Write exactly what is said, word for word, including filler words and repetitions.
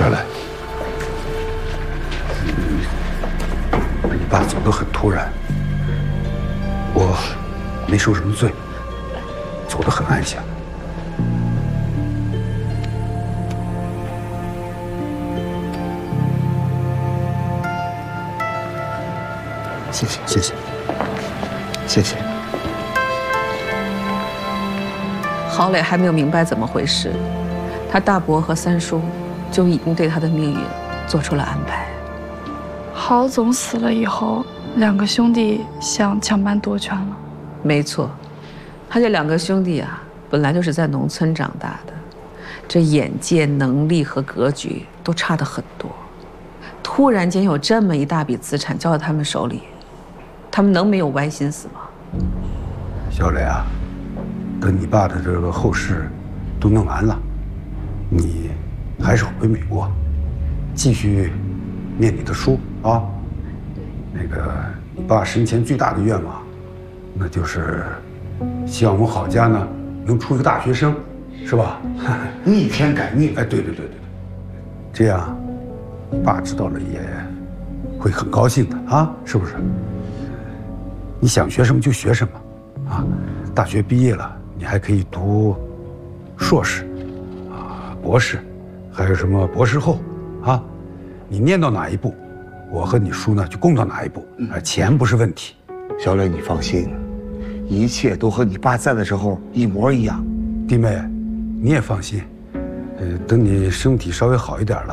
小磊，你爸走得很突然，我没受什么罪，走得很安详。 谢谢， 谢谢， 谢谢。 郝磊还没有明白怎么回事，他大伯和三叔就已经对他的命运做出了安排。 郝总死了以后，两个兄弟想抢班夺权了。 没错，他这两个兄弟啊，本来就是在农村长大的，这眼界、能力和格局都差得很多。突然间有这么一大笔资产交到他们手里，他们能没有歪心思吗？ 小磊啊，等你爸的这个后事都弄完了，你还是回美国，继续念你的书啊。那个，你爸生前最大的愿望，那就是希望我们郝家呢能出一个大学生，是吧？逆天改命。哎，对对对对对，这样，你爸知道了也会很高兴的啊，是不是？你想学什么就学什么，啊，大学毕业了，你还可以读硕士，啊，博士，还有什么博士后，啊，你念到哪一步，我和你叔呢就供到哪一步，啊，钱不是问题。 小磊，你放心，一切都和你爸在的时候一模一样。 弟妹，你也放心，呃，等你身体稍微好一点了。